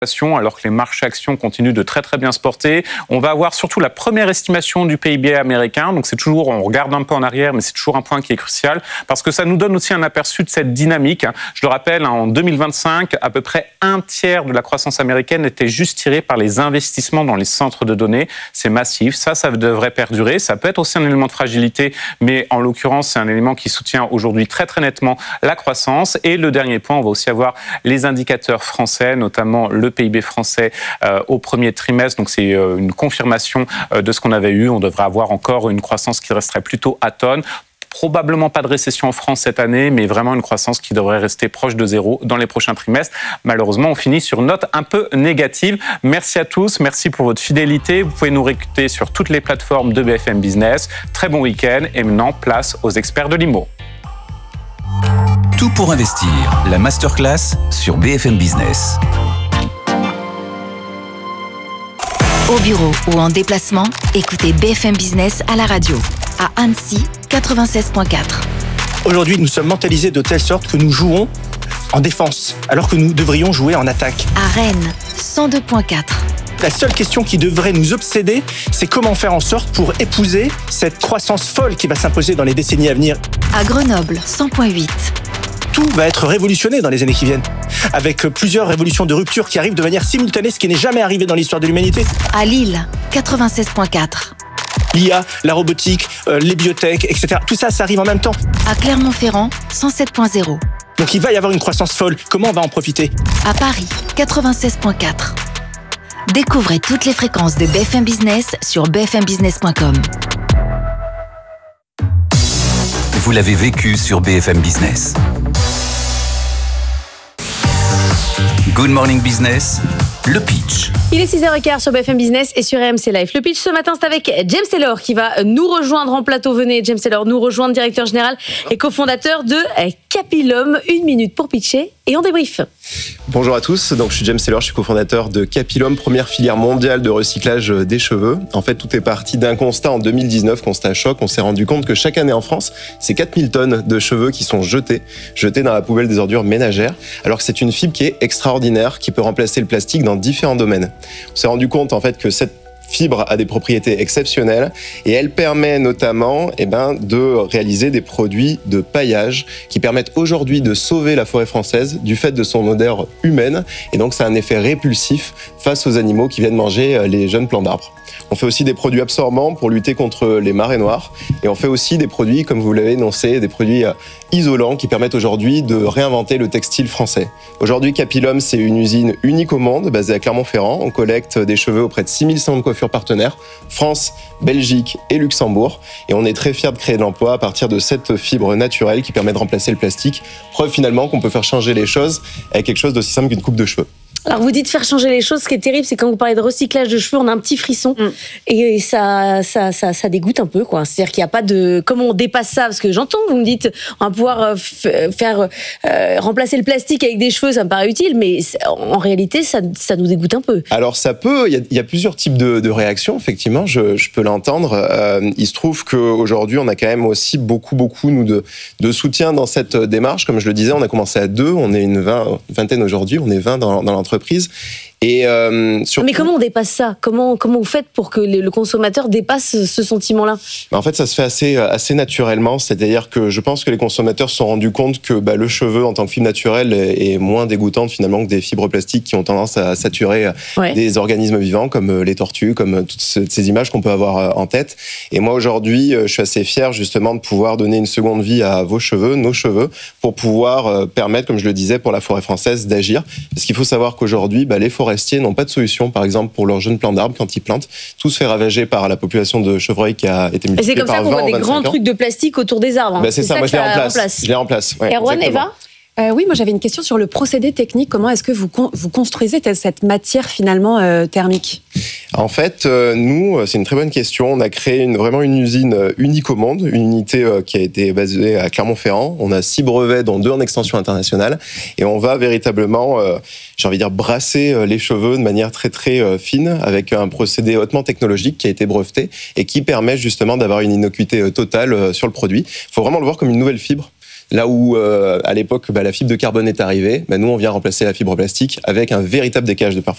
alors que les marchés actions continuent de très très bien se porter. On va avoir surtout la première estimation du PIB américain, donc c'est toujours, on regarde un peu en arrière, mais c'est toujours un point qui est crucial, parce que ça nous donne aussi un aperçu de cette dynamique. Je le rappelle, en 2025, à peu près un tiers de la croissance américaine était juste tiré par les investissements dans les centres de données. C'est massif, ça devrait perdurer. Ça peut être aussi un élément de fragilité, mais en l'occurrence, c'est un élément qui soutient aujourd'hui très très nettement la croissance. Et le dernier point, on va aussi avoir les indicateurs français, notamment le PIB français au premier trimestre. Donc c'est une confirmation de ce qu'on avait eu. On devrait avoir encore une croissance qui resterait plutôt atone. Probablement pas de récession en France cette année, mais vraiment une croissance qui devrait rester proche de zéro dans les prochains trimestres. Malheureusement, on finit sur une note un peu négative. Merci à tous, merci pour votre fidélité. Vous pouvez nous réécouter sur toutes les plateformes de BFM Business. Très bon week-end et maintenant, place aux experts de l'IMO. Tout pour investir, la masterclass sur BFM Business. Au bureau ou en déplacement, écoutez BFM Business à la radio. À Annecy, 96.4. Aujourd'hui, nous sommes mentalisés de telle sorte que nous jouons en défense, alors que nous devrions jouer en attaque. À Rennes, 102.4. La seule question qui devrait nous obséder, c'est comment faire en sorte pour épouser cette croissance folle qui va s'imposer dans les décennies à venir. À Grenoble, 100.8. Tout va être révolutionné dans les années qui viennent, avec plusieurs révolutions de rupture qui arrivent de manière simultanée, ce qui n'est jamais arrivé dans l'histoire de l'humanité. À Lille, 96.4. L'IA, la robotique, les biotech, etc. Tout ça, ça arrive en même temps. À Clermont-Ferrand, 107.0. Donc il va y avoir une croissance folle. Comment on va en profiter ? À Paris, 96.4. Découvrez toutes les fréquences de BFM Business sur bfmbusiness.com. Vous l'avez vécu sur BFM Business. Good Morning Business, le pitch. Il est 6h15 sur BFM Business et sur RMC Live. Le pitch ce matin, c'est avec James Taylor qui va nous rejoindre en plateau. Venez, James Taylor, nous rejoindre, directeur général et cofondateur de Capilum. 1 minute pour pitcher et on débrief. Bonjour à tous, donc je suis James Taylor, je suis cofondateur de Capilum, première filière mondiale de recyclage des cheveux. En fait, tout est parti d'un constat en 2019, constat choc. On s'est rendu compte que chaque année en France, c'est 4000 tonnes de cheveux qui sont jetées dans la poubelle des ordures ménagères, alors que c'est une fibre qui est extraordinaire, qui peut remplacer le plastique dans différents domaines. On s'est rendu compte en fait que cette fibre a des propriétés exceptionnelles et elle permet notamment de réaliser des produits de paillage qui permettent aujourd'hui de sauver la forêt française du fait de son odeur humaine et donc ça a un effet répulsif face aux animaux qui viennent manger les jeunes plants d'arbres. On fait aussi des produits absorbants pour lutter contre les marées noires et on fait aussi des produits, comme vous l'avez énoncé, des produits isolants qui permettent aujourd'hui de réinventer le textile français. Aujourd'hui, Capilum, c'est une usine unique au monde, basée à Clermont-Ferrand. On collecte des cheveux auprès de 6000 centres de coiffure partenaires, France, Belgique et Luxembourg. Et on est très fiers de créer de l'emploi à partir de cette fibre naturelle qui permet de remplacer le plastique. Preuve finalement qu'on peut faire changer les choses avec quelque chose d'aussi simple qu'une coupe de cheveux. Alors vous dites faire changer les choses, ce qui est terrible, c'est quand vous parlez de recyclage de cheveux, on a un petit frisson et ça dégoûte un peu, quoi. C'est-à-dire qu'il n'y a pas de... Comment on dépasse ça ? Parce que j'entends, vous me dites, on va pouvoir faire remplacer le plastique avec des cheveux, ça me paraît utile, mais en réalité, ça nous dégoûte un peu. Alors ça peut, il y a plusieurs types de réactions, effectivement, je peux l'entendre. Il se trouve qu'aujourd'hui, on a quand même aussi beaucoup nous, de soutien dans cette démarche. Comme je le disais, on a commencé à 2, on est une vingtaine aujourd'hui, on est 20 dans l'entreprise. Et surtout... Mais comment on dépasse ça ? Comment vous faites pour que le consommateur dépasse ce sentiment-là ? En fait, ça se fait assez naturellement. C'est-à-dire que je pense que les consommateurs se sont rendus compte que le cheveu, en tant que fibre naturelle, est moins dégoûtante finalement que des fibres plastiques qui ont tendance à saturer des organismes vivants, comme les tortues, comme toutes ces images qu'on peut avoir en tête. Et moi, aujourd'hui, je suis assez fier justement de pouvoir donner une seconde vie à vos cheveux, nos cheveux, pour pouvoir permettre, comme je le disais, pour la forêt française d'agir. Parce qu'il faut savoir qu'aujourd'hui, les forestiers n'ont pas de solution, par exemple, pour leurs jeunes plants d'arbres quand ils plantent. Tout se fait ravager par la population de chevreuils qui a été multipliée par 20 en 25 ans. Et c'est comme ça qu'on voit des grands trucs de plastique autour des arbres. C'est ça, moi je l'ai en place. Ouais, Erwan, Eva ? Oui, moi j'avais une question sur le procédé technique. Comment est-ce que vous construisez cette matière finalement thermique ? En fait, nous, c'est une très bonne question. On a créé vraiment une usine unique au monde, une unité qui a été basée à Clermont-Ferrand. On a 6 brevets, dont 2 en extension internationale. Et on va véritablement, brasser les cheveux de manière très très fine avec un procédé hautement technologique qui a été breveté et qui permet justement d'avoir une innocuité totale sur le produit. Il faut vraiment le voir comme une nouvelle fibre. Là où, à l'époque, la fibre de carbone est arrivée, nous, on vient remplacer la fibre plastique avec un véritable décalage de performance.